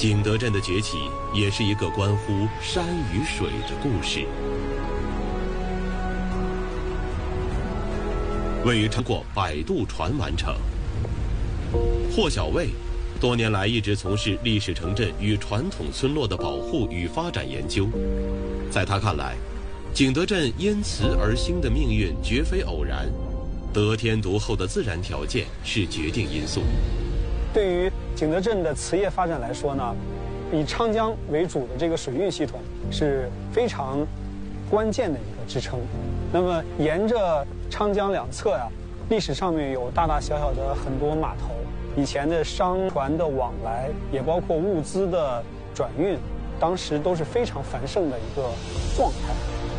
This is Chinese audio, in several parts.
景德镇的崛起也是一个关乎山与水的故事。位于经过摆渡船完成。霍小卫多年来一直从事历史城镇与传统村落的保护与发展研究。在他看来，景德镇因瓷而兴的命运绝非偶然，得天独厚的自然条件是决定因素。 对于景德镇的瓷业发展来说呢，以昌江为主的这个水运系统是非常关键的一个支撑。那么沿着昌江两侧呀，历史上面有大大小小的很多码头，以前的商船的往来，也包括物资的转运，当时都是非常繁盛的一个状态。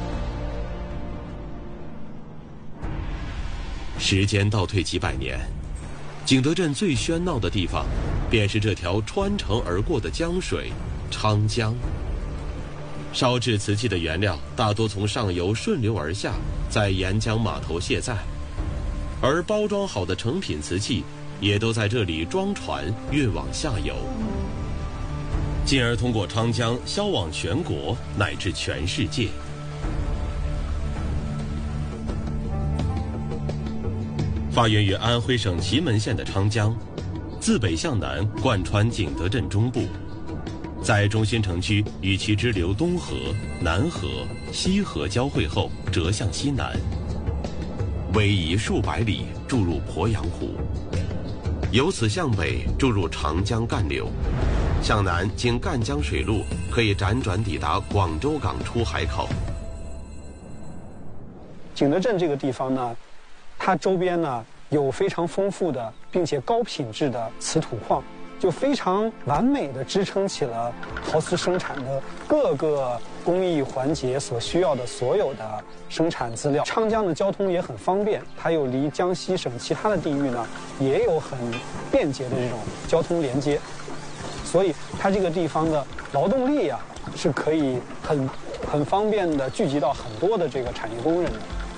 时间倒退几百年，景德镇最喧闹的地方，便是这条穿城而过的江水——昌江。烧制瓷器的原料大多从上游顺流而下，在沿江码头卸载，而包装好的成品瓷器也都在这里装船运往下游，进而通过昌江销往全国乃至全世界。发源于安徽省祁门县的昌江，自北向南贯穿景德镇中部，在中心城区与其支流东河、南河、西河交汇后折向西南，逶迤数百里注入鄱阳湖，由此向北注入长江干流，向南经赣江水路可以辗转抵达广州港出海口。 景德镇这个地方呢，它周边呢有非常丰富的并且高品质的瓷土矿，就非常完美地支撑起了陶瓷生产的各个工艺环节所需要的所有的生产资料。昌江的交通也很方便，它又离江西省其他的地域呢也有很便捷的这种交通连接，所以它这个地方的劳动力啊是可以很方便地聚集到很多的这个产业工人的。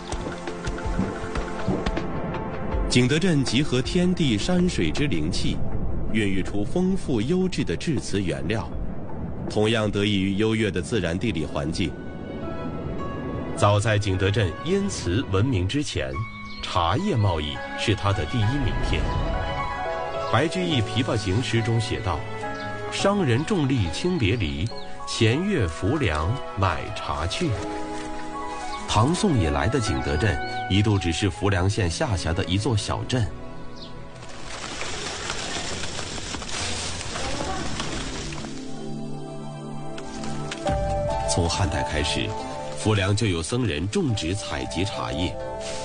景德镇集合天地山水之灵气，孕育出丰富优质的制瓷原料，同样得益于优越的自然地理环境。早在景德镇因瓷闻名之前，茶叶贸易是它的第一名片。白居易《琵琶行》诗中写道：“商人重利轻别离，前越浮梁买茶去。”唐宋以来的景德镇一度只是浮梁县下辖的一座小镇。从汉代开始，浮梁就有僧人种植采集茶叶。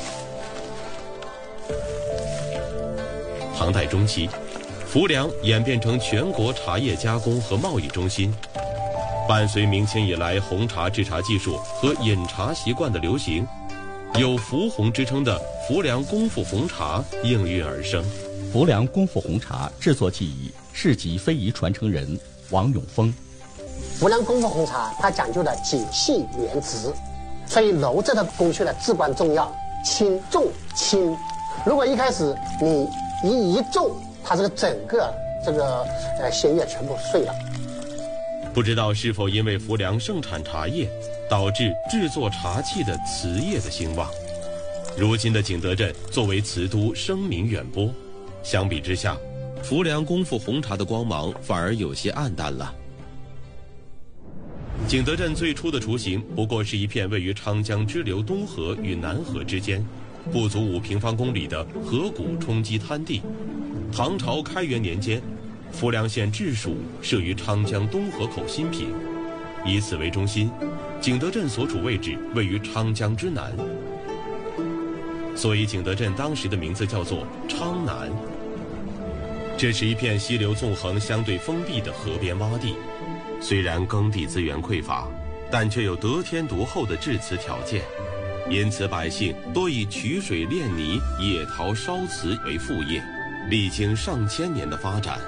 唐代中期，浮梁演变成全国茶叶加工和贸易中心。伴随明清以来红茶制茶技术和饮茶习惯的流行，有浮红之称的浮梁功夫红茶应运而生。 浮梁功夫红茶制作技艺世级非遗传承人王永峰。 浮梁功夫红茶它讲究的精细原汁，所以揉制的工序呢至关重要，轻重轻。如果一开始你一重，它这个整个鲜叶全部碎了。 不知道是否因为浮梁盛产茶叶，导致制作茶器的瓷业的兴旺。如今的景德镇作为瓷都，声名远播。相比之下，浮梁功夫红茶的光芒反而有些暗淡了。景德镇最初的雏形不过是一片位于长江支流东河与南河之间，不足5平方公里的河谷冲积滩地。唐朝开元年间，浮梁县治署设于长江东河口新品，以此为中心，景德镇所处位置位于长江之南，所以景德镇当时的名字叫做昌南。这是一片溪流纵横、相对封闭的河边洼地，虽然耕地资源匮乏，但却有得天独厚的制瓷条件，因此百姓多以取水炼泥、冶陶烧瓷为副业，历经上千年的发展。